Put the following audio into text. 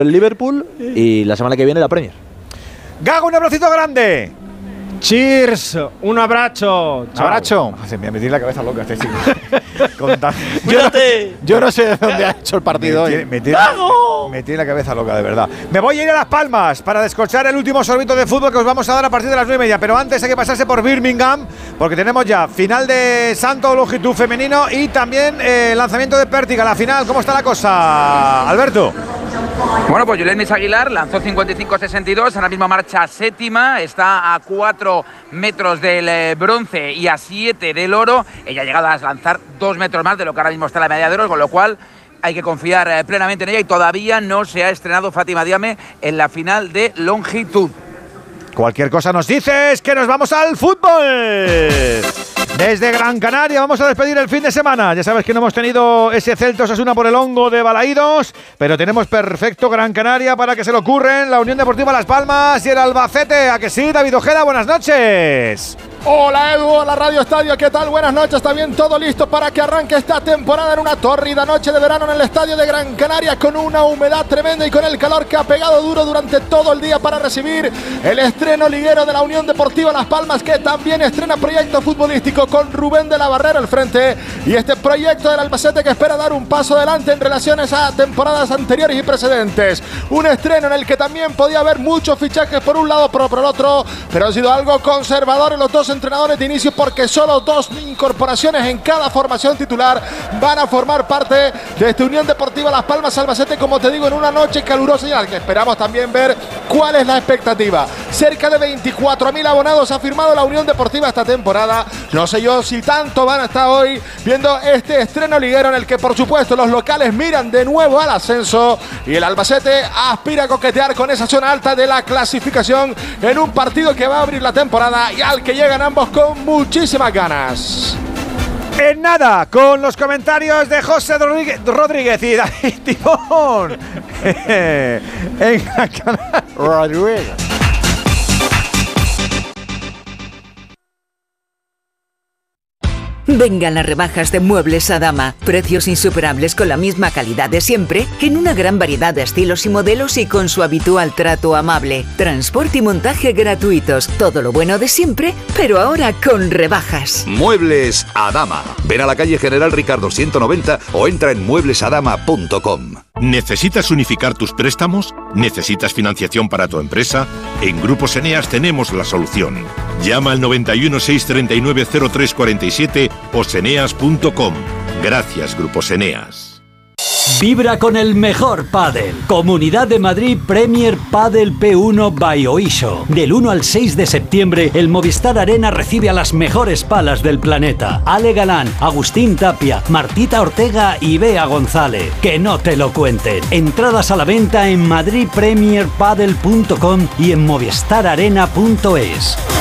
el Liverpool y la semana que viene la Premier. Gago, un abracito grande. Cheers, un abrazo. Abrazo. Se me ha metido la cabeza loca este chico. Cuídate. Yo no sé de dónde ha hecho el partido hoy. Me tiene la cabeza loca, de verdad. Me voy a ir a Las Palmas para descorchar el último sorbito de fútbol que os vamos a dar a partir de las 9:30. Pero antes hay que pasarse por Birmingham, porque tenemos ya final de salto longitud femenino y también lanzamiento de pértiga, la final. ¿Cómo está la cosa, Alberto? Bueno, pues Julen Miss Aguilar lanzó 55-62, ahora mismo marcha séptima, está a 4 metros del bronce y a 7 del oro. Ella ha llegado a lanzar 2 metros más de lo que ahora mismo está la medalla de oro, con lo cual hay que confiar plenamente en ella y todavía no se ha estrenado Fátima Diame en la final de longitud. Cualquier cosa nos dices, que nos vamos al fútbol. Desde Gran Canaria vamos a despedir el fin de semana. Ya sabes que no hemos tenido ese Celta Osasuna por el hongo de Balaídos, pero tenemos perfecto Gran Canaria para que se le ocurren la Unión Deportiva Las Palmas y el Albacete. ¿A que sí, David Ojeda? Buenas noches. Hola Edu, hola Radio Estadio, ¿qué tal? Buenas noches, está bien todo listo para que arranque esta temporada en una tórrida noche de verano en el estadio de Gran Canaria, con una humedad tremenda y con el calor que ha pegado duro durante todo el día para recibir el estreno liguero de la Unión Deportiva Las Palmas, que también estrena proyecto futbolístico con Rubén de la Barrera al frente, y este proyecto del Albacete que espera dar un paso adelante en relaciones a temporadas anteriores y precedentes. Un estreno en el que también podía haber muchos fichajes por un lado, pero por el otro, pero ha sido algo conservador en los dos entrenadores de inicio, porque solo 2 incorporaciones en cada formación titular van a formar parte de esta Unión Deportiva Las Palmas Albacete, como te digo, en una noche calurosa y en la que esperamos también ver cuál es la expectativa. Cerca de 24.000 abonados ha firmado la Unión Deportiva esta temporada. No sé yo si tanto van a estar hoy viendo este estreno liguero en el que, por supuesto, los locales miran de nuevo al ascenso y el Albacete aspira a coquetear con esa zona alta de la clasificación en un partido que va a abrir la temporada y al que llegan ambos con muchísimas ganas. En nada, con los comentarios de José Rodríguez y David Tibón. En Gran Canaria. Rodríguez. Vengan las rebajas de Muebles Adama. Precios insuperables con la misma calidad de siempre, en una gran variedad de estilos y modelos y con su habitual trato amable. Transporte y montaje gratuitos. Todo lo bueno de siempre, pero ahora con rebajas. Muebles Adama. Ven a la calle General Ricardo 190 o entra en mueblesadama.com. ¿Necesitas unificar tus préstamos? ¿Necesitas financiación para tu empresa? En Grupos Eneas tenemos la solución. Llama al 91 639 0347 o seneas.com. Gracias, Grupos Eneas. Vibra con el mejor pádel. Comunidad de Madrid Premier Padel P1 by Oisho. Del 1 al 6 de septiembre, el Movistar Arena recibe a las mejores palas del planeta. Ale Galán, Agustín Tapia, Martita Ortega y Bea González. Que no te lo cuenten. Entradas a la venta en madridpremierpadel.com y en movistararena.es.